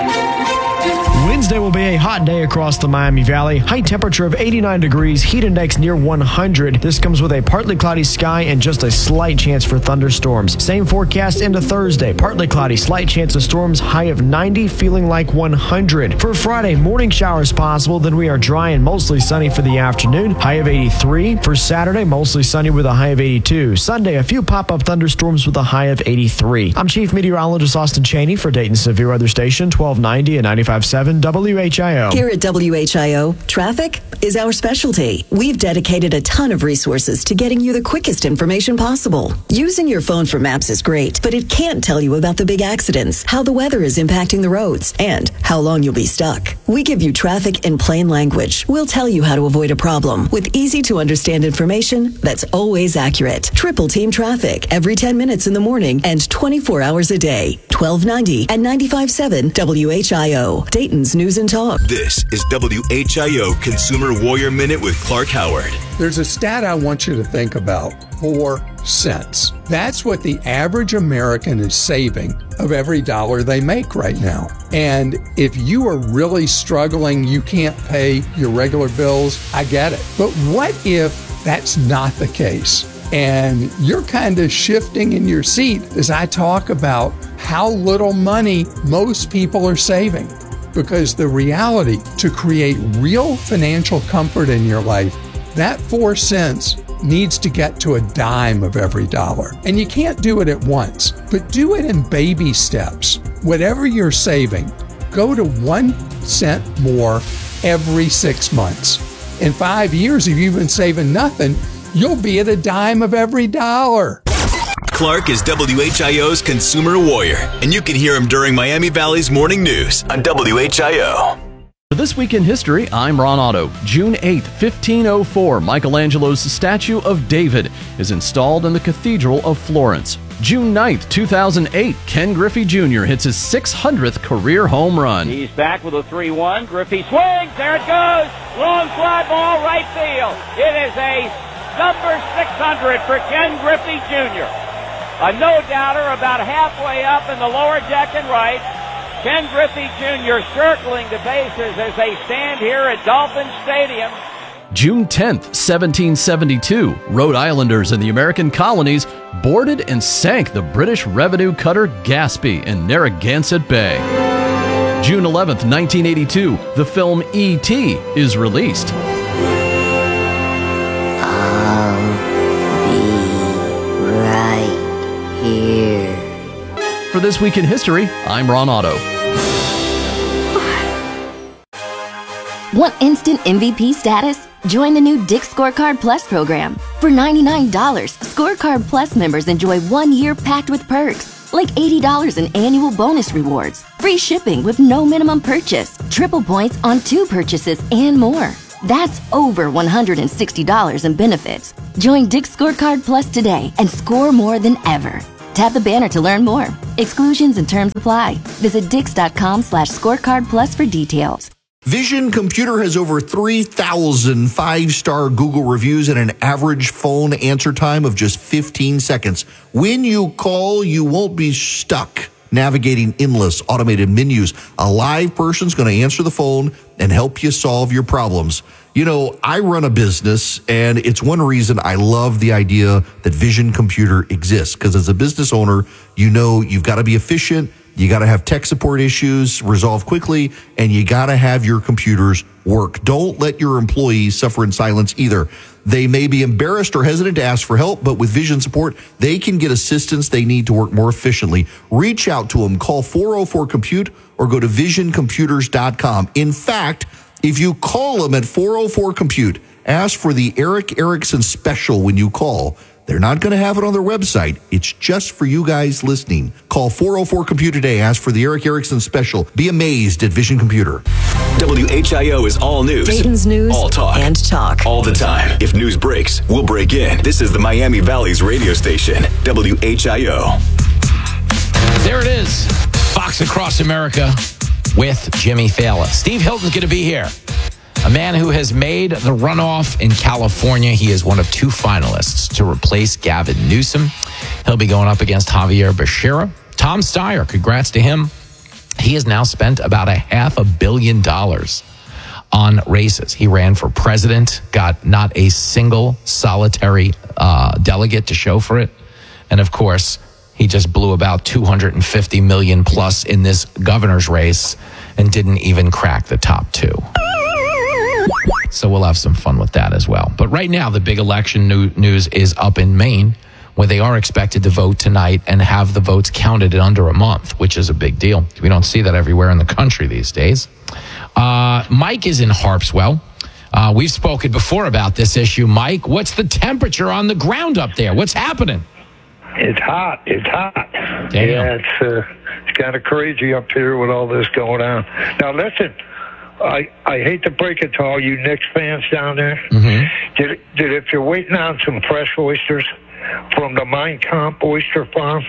Wednesday will be a hot day across the Miami Valley. High temperature of eighty-nine degrees, heat index near one hundred. This comes with a partly cloudy sky and just a slight chance for thunderstorms. Same forecast into Thursday. Partly cloudy, slight chance of storms, high of ninety, feeling like one hundred. For Friday, morning showers possible, then we are dry and mostly sunny for the afternoon, high of eighty-three. For Saturday, mostly sunny with a high of eighty-two. Sunday, a few pop-up thunderstorms with a high of eighty-three. I'm Chief Meteorologist Austin Cheney for Dayton Severe Weather Station, twelve ninety and ninety-five point seven W H I O.
Here at W H I O, traffic is our specialty. We've dedicated a ton of resources to getting you the quickest information possible. Using your phone for maps is great, but it can't tell you about the big accidents, how the weather is impacting the roads, and how long you'll be stuck. We give you traffic in plain language. We'll tell you how to avoid a problem with easy-to-understand information that's always accurate. Triple Team Traffic every ten minutes in the morning and twenty-four hours a day. twelve ninety and ninety-five point seven W H I O, Dayton's News and Talk.
This is W H I O Consumer Warrior Minute with Clark Howard.
There's a stat I want you to think about. Four cents. That's what the average American is saving of every dollar they make right now. And if you are really struggling, you can't pay your regular bills, I get it. But what if that's not the case? And you're kind of shifting in your seat as I talk about how little money most people are saving. Because the reality, to create real financial comfort in your life, that four cents needs to get to a dime of every dollar. And you can't do it at once, but do it in baby steps. Whatever you're saving, go to one cent more every six months. In five years, if you've been saving nothing, you'll be at a dime of every dollar.
Clark is W H I O's Consumer Warrior, and you can hear him during Miami Valley's Morning News on W H I O.
For This Week in History, I'm Ron Otto. June eighth, fifteen oh four, Michelangelo's statue of David is installed in the Cathedral of Florence. June ninth, two thousand eight, Ken Griffey Junior hits his six hundredth career home run.
He's back with a three one. Griffey swings. There it goes. Long fly ball, right field. It is a number six hundred for Ken Griffey Junior A no-doubter about halfway up in the lower deck and right. Ken Griffey Junior circling the bases as they stand here at Dolphin Stadium.
June tenth, seventeen seventy-two, Rhode Islanders in the American colonies boarded and sank the British revenue cutter Gaspee in Narragansett Bay. June eleventh, nineteen eighty-two, the film E T is released.
I'll be right here.
For This Week in History, I'm Ron Otto.
Want instant M V P status? Join the new Dick's Scorecard Plus program. For ninety-nine dollars, Scorecard Plus members enjoy one year packed with perks, like eighty dollars in annual bonus rewards, free shipping with no minimum purchase, triple points on two purchases, and more. That's over one hundred sixty dollars in benefits. Join Dick's Scorecard Plus today and score more than ever. Tap the banner to learn more. Exclusions and terms apply. Visit dix.com slash scorecard plus for details.
Vision Computer has over three thousand five-star Google reviews and an average phone answer time of just fifteen seconds. When you call, you won't be stuck navigating endless automated menus. A live person's going to answer the phone and help you solve your problems. You know, I run a business, and it's one reason I love the idea that Vision Computer exists, because as a business owner, you know you've got to be efficient, you got to have tech support issues resolved quickly, and you got to have your computers work. Don't let your employees suffer in silence either. They may be embarrassed or hesitant to ask for help, but with Vision support, they can get assistance they need to work more efficiently. Reach out to them. Call four oh four compute or go to vision computers dot com. In fact, if you call them at four oh four compute, ask for the Eric Erickson special when you call. They're not going to have it on their website. It's just for you guys listening. Call four oh four compute today. Ask for the Eric Erickson special. Be amazed at Vision Computer.
W H I O is all news.
Dayton's news
all talk.
and talk.
All the time. If news breaks, we'll break in. This is the Miami Valley's radio station, W H I O.
There it is. Fox Across America with Jimmy Fallon. Steve Hilton's going to be here. A man who has made the runoff in California. He is one of two finalists to replace Gavin Newsom. He'll be going up against Javier Becerra. Tom Steyer, congrats to him. He has now spent about a half a billion dollars on races. He ran for president, got not a single solitary uh, delegate to show for it. And of course, he just blew about two hundred fifty million plus in this governor's race and didn't even crack the top two. So we'll have some fun with that as well. But right now, the big election new- news is up in Maine, where they are expected to vote tonight and have the votes counted in under a month, which is a big deal. We don't see that everywhere in the country these days. Uh, Mike is in Harpswell. Uh, we've spoken before about this issue. Mike, what's the temperature on the ground up there? What's happening?
It's hot. It's hot.
Damn.
Yeah, it's, uh, it's kind of crazy up here with all this going on. Now, listen. I, I hate to break it to all you Knicks fans down there.
Mm-hmm.
Did, did if you're waiting on some fresh oysters from the Mein Kampf oyster farm,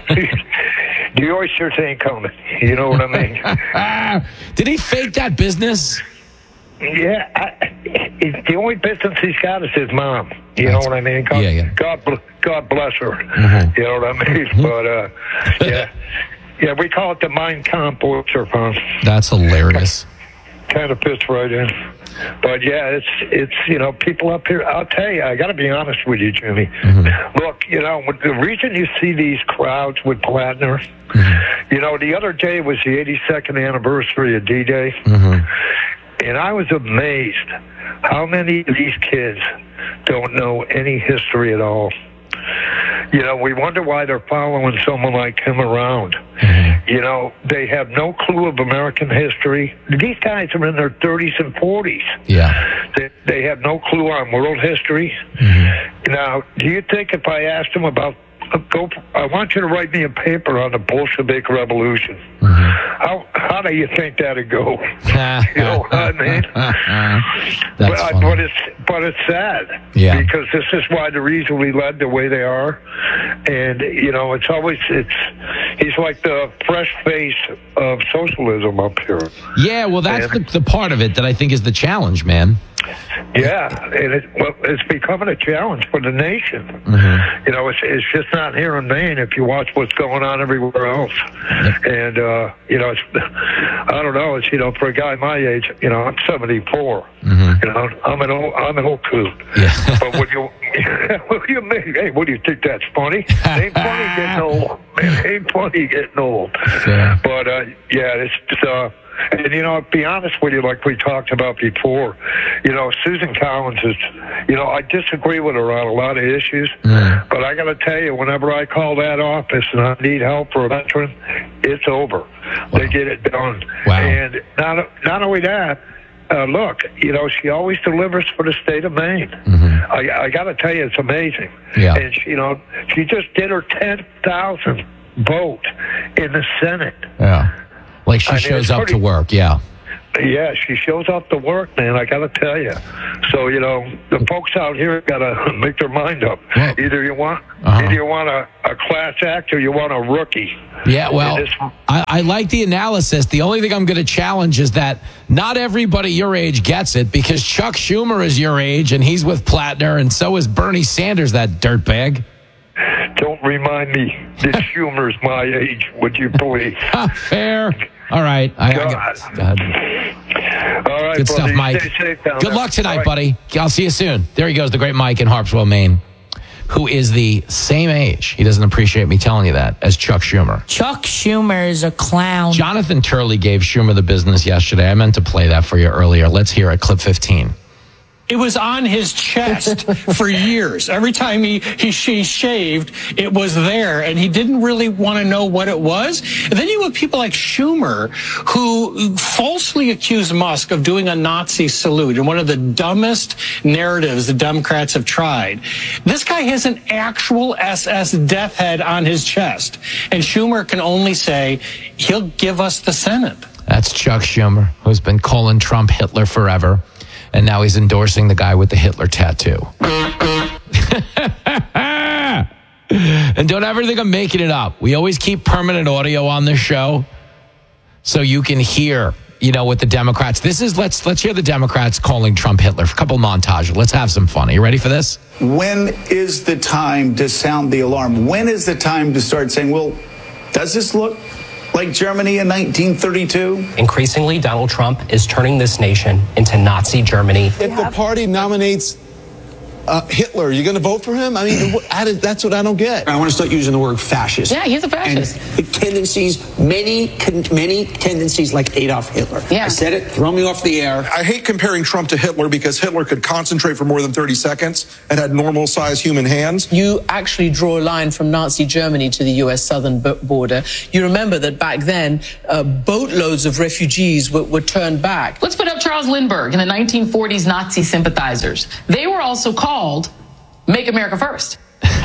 the oysters ain't coming. You know what I mean?
Did he fake that business?
Yeah. I, it, the only business he's got is his mom. You That's, know what I mean? God,
yeah, yeah.
God, God bless her.
Mm-hmm.
You know what I mean? But, uh, yeah. Yeah, we call it the Mein Kampf oyster farm.
That's hilarious.
Kind of fits right in. But yeah, it's, it's you know, people up here, I'll tell you, I got to be honest with you, Jimmy.
Mm-hmm.
Look, you know, the reason you see these crowds with Plattner, mm-hmm. you know, the other day was the eighty-second anniversary of D-Day.
Mm-hmm.
And I was amazed how many of these kids don't know any history at all. You know, we wonder why they're following someone like him around.
Mm-hmm.
You know, they have no clue of American history. These guys are in their thirties and forties.
Yeah.
They, they have no clue on world history.
Mm-hmm.
Now, do you think if I asked them about, uh, go, I want you to write me a paper on the Bolshevik Revolution.
Mm-hmm.
How how do you think that'd go? You know what I mean?
That's
but,
funny.
but it's but it's sad.
Yeah.
Because this is why they're easily led the way they are, and you know it's always it's he's like the fresh face of socialism up here.
Yeah, well, that's
and,
the, the part of it that I think is the challenge, man.
Yeah, and it, well, it's becoming a challenge for the nation.
Mm-hmm.
You know, it's it's just not here in Maine. If you watch what's going on everywhere else, and uh, you know, it's I don't know. It's you know, for a guy my age, you know, I'm seventy-four.
Mm-hmm.
You know, I'm an old I'm an old coot.
Yeah.
But what you what do you mean? Hey, what do you think that's funny? It ain't funny getting old. Man, it ain't funny getting old.
Yeah.
But uh, yeah, it's just, uh. And, you know, to be honest with you, like we talked about before, you know, Susan Collins is, you know, I disagree with her on a lot of issues,
mm.
but I got to tell you, whenever I call that office and I need help for a veteran, it's over. Wow. They get it done.
Wow.
And not not only that, uh, look, you know, she always delivers for the state of Maine.
Mm-hmm.
I, I got to tell you, it's amazing.
Yeah.
And, she, you know, she just did her ten thousandth vote in the Senate.
Yeah. Like she
I mean,
shows
it's
up
pretty-
to work, yeah.
Yeah, she shows up to work, man. I got to tell you. So, you know, the folks out here got to make their mind up. Either you want,
Uh-huh.
either you want a, a class act or you want a rookie.
Yeah, well,
And this-
I, I like the analysis. The only thing I'm going to challenge is that not everybody your age gets it, because Chuck Schumer is your age and he's with Plattner, and so is Bernie Sanders, that dirtbag.
Don't remind me that Schumer's my age, would you please?
Fair. All right. I, I
God.
God.
All right,
Good
brother.
stuff,
You
Mike.
stay safe down
Good
there.
luck tonight,
All right.
buddy. I'll see you soon. There he goes, the great Mike in Harpswell, Maine, who is the same age, he doesn't appreciate me telling you that, as Chuck Schumer.
Chuck Schumer is a clown.
Jonathan Turley gave Schumer the business yesterday. I meant to play that for you earlier. Let's hear it, clip fifteen.
It was on his chest for years. Every time he, he he shaved, it was there, and he didn't really want to know what it was. And then you have people like Schumer, who falsely accused Musk of doing a Nazi salute in one of the dumbest narratives the Democrats have tried. This guy has an actual S S death head on his chest, and Schumer can only say he'll give us the Senate.
That's Chuck Schumer, who's been calling Trump Hitler forever. And now he's endorsing the guy with the Hitler tattoo. And don't ever think I'm making it up. We always keep permanent audio on this show so you can hear, you know, what the Democrats. This is, let's let's hear the Democrats calling Trump Hitler. A couple montages. Let's have some fun. Are you ready for this?
When is the time to sound the alarm? When is the time to start saying, well, does this look like Germany in nineteen thirty-two?
Increasingly, Donald Trump is turning this nation into Nazi Germany.
If the party nominates uh, Hitler, you're going to vote for him? I mean, what, I, that's what I don't get.
I want to start using the word fascist.
Yeah, he's a fascist.
And tendencies, many, many tendencies like Adolf Hitler.
Yeah.
I said it, throw me off the air.
I hate comparing Trump to Hitler because Hitler could concentrate for more than thirty seconds and had normal-sized human hands.
You actually draw a line from Nazi Germany to the U S southern border. You remember that back then, uh, boatloads of refugees were, were turned back.
Let's put up Charles Lindbergh and the nineteen forties Nazi sympathizers. They were also called Make America First.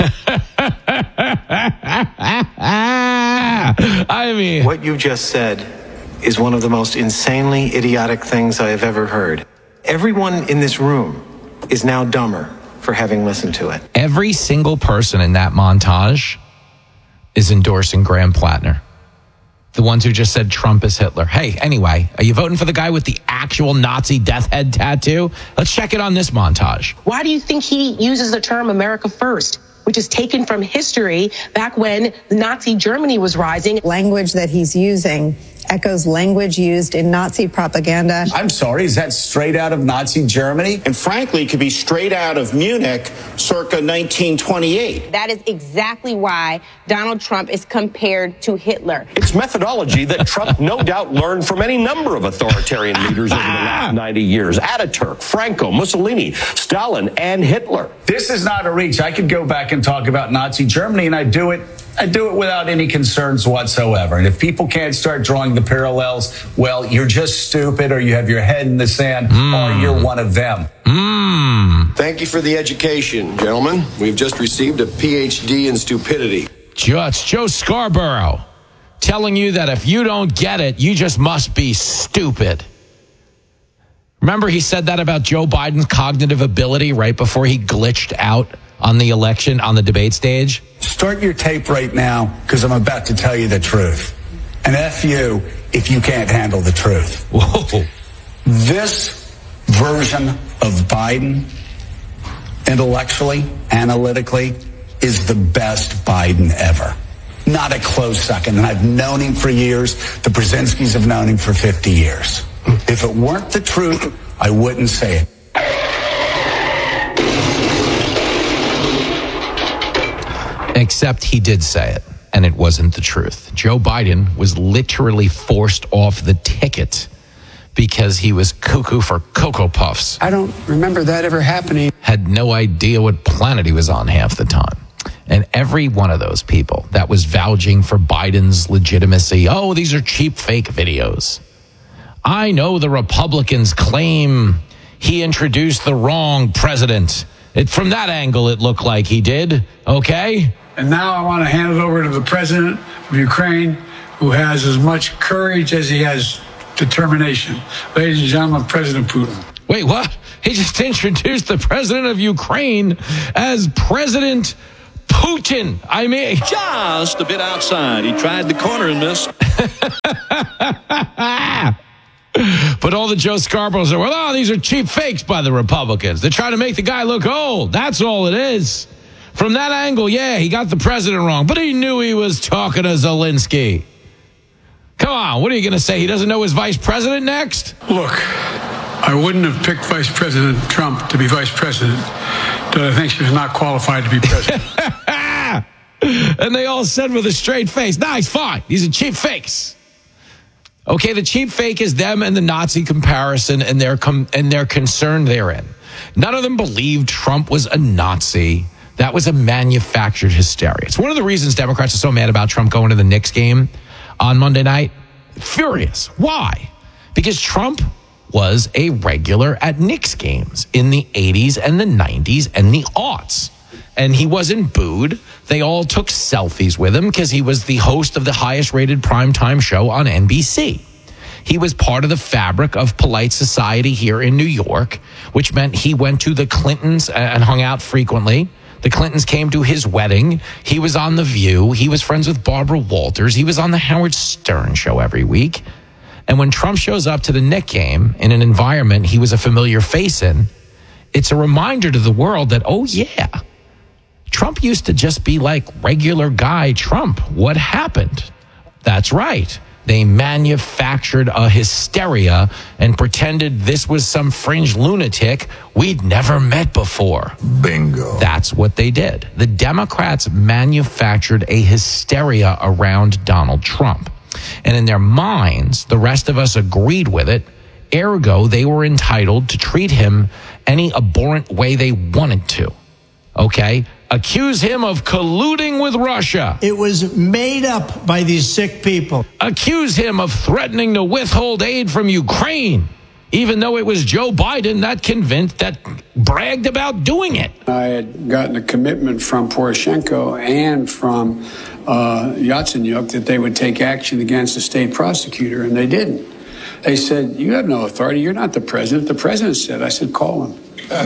I mean,
what you just said is one of the most insanely idiotic things I have ever heard. Everyone in this room is now dumber for having listened to it.
Every single person in that montage is endorsing Graham Plattner. The ones who just said Trump is Hitler. Hey, anyway, are you voting for the guy with the actual Nazi death head tattoo? Let's check it on this montage.
Why do you think he uses the term America First, which is taken from history back when Nazi Germany was rising?
Language that he's using echoes language used in Nazi propaganda.
I'm sorry, is that straight out of Nazi Germany? And frankly, it could be straight out of Munich circa nineteen twenty-eight.
That is exactly why Donald Trump is compared to Hitler.
It's methodology that Trump no doubt learned from any number of authoritarian leaders over the last ninety years. Ataturk, Franco, Mussolini, Stalin, and Hitler.
This is not a reach. I could go back and talk about Nazi Germany, and I do it I do it without any concerns whatsoever. And if people can't start drawing the parallels, well, you're just stupid, or you have your head in the sand, mm. or you're one of them.
Mm.
Thank you for the education, gentlemen. We've just received a P H D in stupidity.
It's Joe Scarborough telling you that if you don't get it, you just must be stupid. Remember he said that about Joe Biden's cognitive ability right before he glitched out on the election, on the debate stage?
Start your tape right now, because I'm about to tell you the truth. And F you if you can't handle the truth.
Whoa.
This version of Biden, intellectually, analytically, is the best Biden ever. Not a close second. And I've known him for years. The Brzezinskis have known him for fifty years. If it weren't the truth, I wouldn't say it.
Except he did say it, and it wasn't the truth. Joe Biden was literally forced off the ticket because he was cuckoo for Cocoa Puffs.
I don't remember that ever happening.
Had no idea what planet he was on half the time. And every one of those people that was vouching for Biden's legitimacy, oh, these are cheap fake videos. I know the Republicans claim he introduced the wrong president. It, from that angle, it looked like he did. Okay?
And now I want to hand it over to the president of Ukraine, who has as much courage as he has determination. Ladies and gentlemen, President Putin.
Wait, what? He just introduced the president of Ukraine as President Putin. I mean,
just a bit outside. He tried the corner and missed.
But all the Joe Scarboroughs are, well, oh, these are cheap fakes by the Republicans. They're trying to make the guy look old. That's all it is. From that angle, yeah, he got the president wrong, but he knew he was talking to Zelensky. Come on, what are you going to say? He doesn't know his vice president next?
Look, I wouldn't have picked Vice President Trump to be vice president, but I think she's not qualified to be president.
And they all said with a straight face, nah, he's fine. These are cheap fakes. Okay, the cheap fake is them and the Nazi comparison and their com- and their concern therein. None of them believed Trump was a Nazi. That was a manufactured hysteria. It's one of the reasons Democrats are so mad about Trump going to the Knicks game on Monday night. Furious. Why? Because Trump was a regular at Knicks games in the eighties and the nineties and the aughts. And he wasn't booed. They all took selfies with him because he was the host of the highest rated primetime show on N B C. He was part of the fabric of polite society here in New York, which meant he went to the Clintons and hung out frequently. The Clintons came to his wedding. He was on The View. He was friends with Barbara Walters. He was on the Howard Stern show every week. And when Trump shows up to the Knicks game in an environment he was a familiar face in, it's a reminder to the world that, oh, yeah, Trump used to just be like regular guy Trump. What happened? That's right. They manufactured a hysteria and pretended this was some fringe lunatic we'd never met before.
Bingo.
That's what they did. The Democrats manufactured a hysteria around Donald Trump. And in their minds, the rest of us agreed with it. Ergo, they were entitled to treat him any abhorrent way they wanted to. Okay? Accuse him of colluding with Russia.
It was made up by these sick people.
Accuse him of threatening to withhold aid from Ukraine, even though it was Joe Biden that convinced, that bragged about doing it.
I had gotten a commitment from Poroshenko and from uh, Yatsenyuk that they would take action against the state prosecutor, and they didn't. They said, you have no authority. You're not the president. The president said. I said, call him.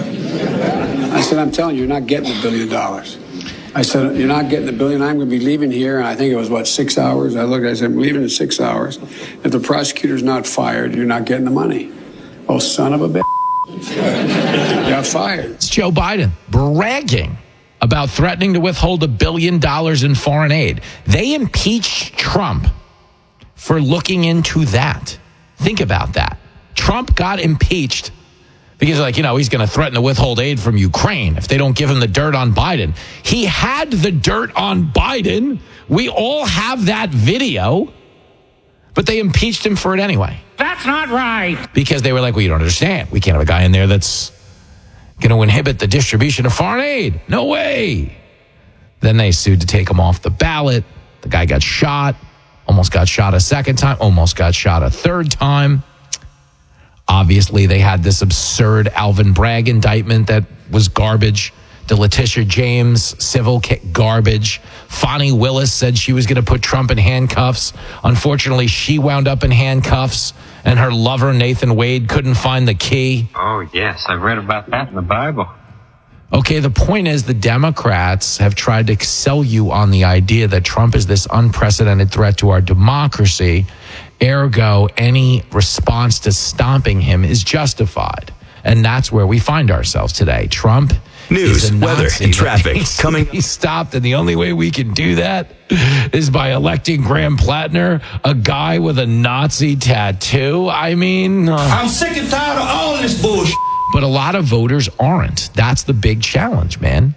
I said, I'm telling you, you're not getting the billion dollars. I said, you're not getting the billion. I'm going to be leaving here. And I think it was, what, six hours? I looked, I said, I'm leaving in six hours. If the prosecutor's not fired, you're not getting the money. Oh, son of a bitch. Got fired.
It's Joe Biden bragging about threatening to withhold a billion dollars in foreign aid. They impeached Trump for looking into that. Think about that. Trump got impeached because, like, you know, he's going to threaten to withhold aid from Ukraine if they don't give him the dirt on Biden. He had the dirt on Biden. We all have that video, but they impeached him for it anyway.
That's not right.
Because they were like, well, you don't understand. We can't have a guy in there that's going to inhibit the distribution of foreign aid. No way. Then they sued to take him off the ballot. The guy got shot, almost got shot a second time, almost got shot a third time. Obviously, they had this absurd Alvin Bragg indictment that was garbage. The Letitia James civil garbage. Fonnie Willis said she was going to put Trump in handcuffs. Unfortunately, she wound up in handcuffs, and her lover, Nathan Wade, couldn't find the key.
Oh, yes. I've read about that in the Bible.
Okay, the point is the Democrats have tried to sell you on the idea that Trump is this unprecedented threat to our democracy. Ergo, any response to stomping him is justified. And that's where we find ourselves today. Trump
News,
is a
weather,
Nazi.
and traffic coming.
He stopped, and the only way we can do that is by electing Graham Plattner, a guy with a Nazi tattoo. I mean... Uh,
I'm sick and tired of all this bullshit.
But a lot of voters aren't. That's the big challenge, man.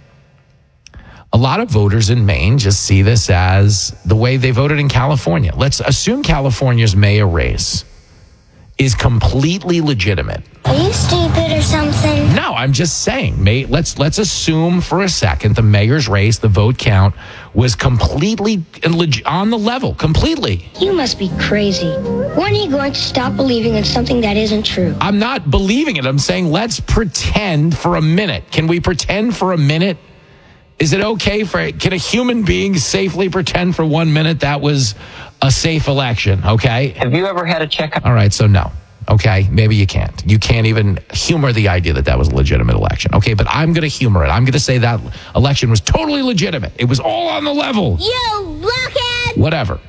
A lot of voters in Maine just see this as the way they voted in California. Let's assume California's mayor race is completely legitimate.
Are you stupid or something?
No, I'm just saying, mate, let's let's assume for a second the mayor's race, the vote count, was completely on the level, completely.
You must be crazy. When are you going to stop believing in something that isn't true?
I'm not believing it. I'm saying let's pretend for a minute. Can we pretend for a minute? Is it okay for, can a human being safely pretend for one minute that was a safe election, okay?
Have you ever had a checkup?
All right, so no. Okay, maybe you can't. You can't even humor the idea that that was a legitimate election. Okay, but I'm going to humor it. I'm going to say that election was totally legitimate. It was all on the level.
You blockhead!
Whatever.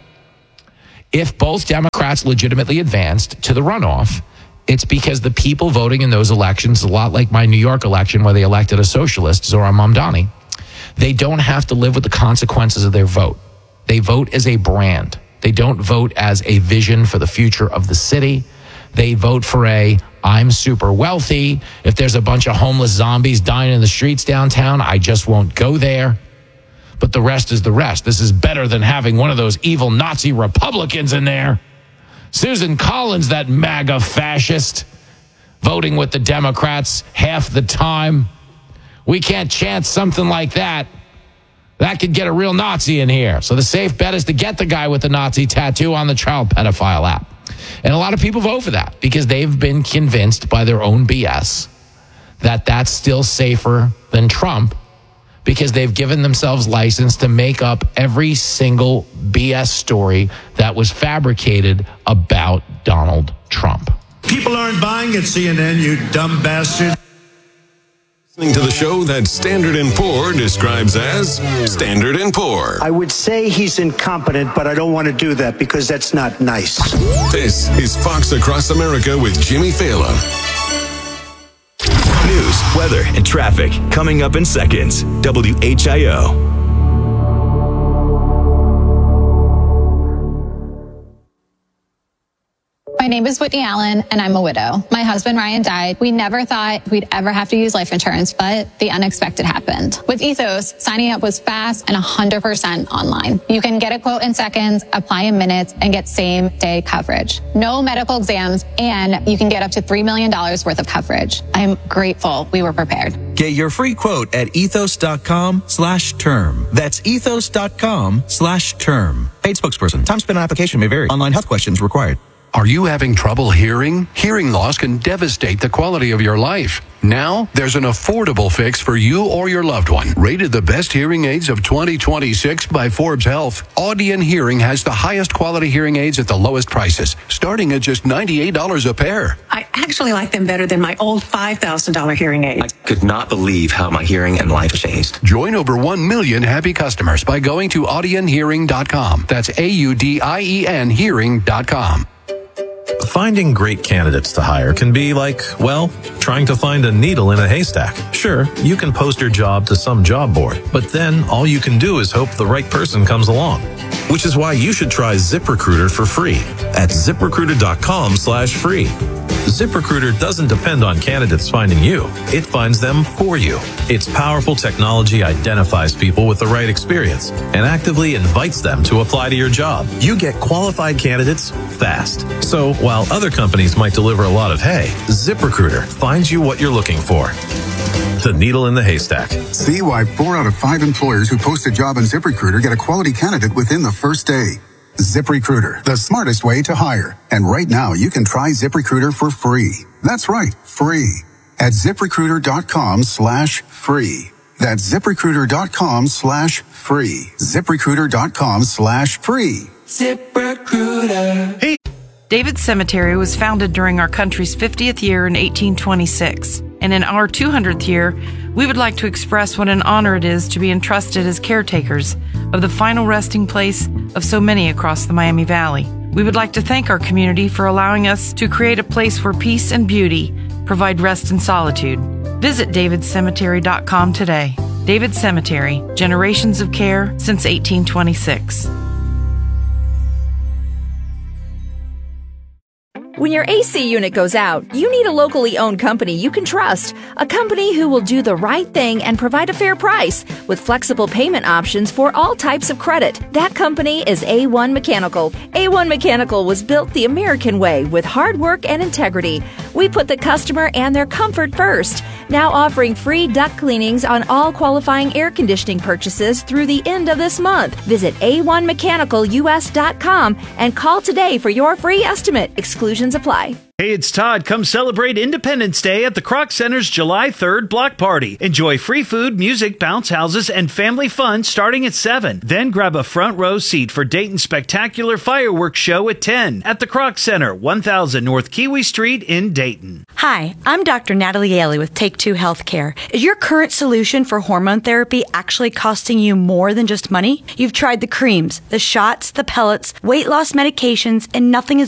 If both Democrats legitimately advanced to the runoff, it's because the people voting in those elections, a lot like my New York election where they elected a socialist, Zohran Mamdani, they don't have to live with the consequences of their vote. They vote as a brand. They don't vote as a vision for the future of the city. They vote for a, I'm super wealthy. If there's a bunch of homeless zombies dying in the streets downtown, I just won't go there. But the rest is the rest. This is better than having one of those evil Nazi Republicans in there. Susan Collins, that MAGA fascist, voting with the Democrats half the time. We can't chance something like that. That could get a real Nazi in here. So the safe bet is to get the guy with the Nazi tattoo on the child pedophile app. And a lot of people vote for that because they've been convinced by their own B S that that's still safer than Trump because they've given themselves license to make up every single B S story that was fabricated about Donald Trump.
People aren't buying at C N N, you dumb bastard.
Listening to the show that Standard and Poor describes as Standard and Poor.
I would say he's incompetent, but I don't want to do that because that's not nice.
This is Fox Across America with Jimmy Fallon.
News, weather, and traffic coming up in seconds. W H I O.
My name is Whitney Allen, and I'm a widow. My husband, Ryan, died. We never thought we'd ever have to use life insurance, but the unexpected happened. With Ethos, signing up was fast and one hundred percent online. You can get a quote in seconds, apply in minutes, and get same-day coverage. No medical exams, and you can get up to three million dollars worth of coverage. I'm grateful we were prepared.
Get your free quote at ethos.com slash term. That's ethos.com slash term. Paid spokesperson. Time spent on application may vary. Online health questions required.
Are you having trouble hearing? Hearing loss can devastate the quality of your life. Now, there's an affordable fix for you or your loved one. Rated the best hearing aids of twenty twenty-six by Forbes Health, Audion Hearing has the highest quality hearing aids at the lowest prices, starting at just ninety-eight dollars a pair.
I actually like them better than my old five thousand dollars hearing aids.
I could not believe how my hearing and life changed.
Join over one million happy customers by going to audion hearing dot com. That's A U D I E N hearing dot com.
Finding great candidates to hire can be like, well, trying to find a needle in a haystack. Sure, you can post your job to some job board, but then all you can do is hope the right person comes along. Which is why you should try ZipRecruiter for free at ziprecruiter.com slash free. ZipRecruiter doesn't depend on candidates finding you. It finds them for you. Its powerful technology identifies people with the right experience and actively invites them to apply to your job. You get qualified candidates fast. So while other companies might deliver a lot of hay, ZipRecruiter finds you what you're looking for. The needle in the haystack.
See why four out of five employers who post a job on ZipRecruiter get a quality candidate within the first day. ZipRecruiter, the smartest way to hire. And right now, you can try ZipRecruiter for free. That's right, free. At ZipRecruiter.com slash free. That's ZipRecruiter.com slash free. ZipRecruiter.com slash free.
ZipRecruiter. Hey. David Cemetery was founded during our country's fiftieth year in eighteen twenty-six. And in our two hundredth year, we would like to express what an honor it is to be entrusted as caretakers of the final resting place of so many across the Miami Valley. We would like to thank our community for allowing us to create a place where peace and beauty provide rest and solitude. Visit david cemetery dot com today. David Cemetery, generations of care since eighteen twenty-six.
When your A C unit goes out, you need a locally owned company you can trust. A company who will do the right thing and provide a fair price with flexible payment options for all types of credit. That company is A one Mechanical. A one Mechanical was built the American way with hard work and integrity. We put the customer and their comfort first. Now offering free duct cleanings on all qualifying air conditioning purchases through the end of this month. Visit A one mechanical U S dot com and call today for your free estimate. Exclusions apply.
Hey, it's Todd. Come celebrate Independence Day at the Kroc Center's July third block party. Enjoy free food, music, bounce houses, and family fun starting at seven. Then grab a front row seat for Dayton's spectacular fireworks show at ten at the Kroc Center, one thousand North Kiwi Street in Dayton.
Hi, I'm Doctor Natalie Ailey with Take Two Healthcare. Is your current solution for hormone therapy actually costing you more than just money? You've tried the creams, the shots, the pellets, weight loss medications, and nothing is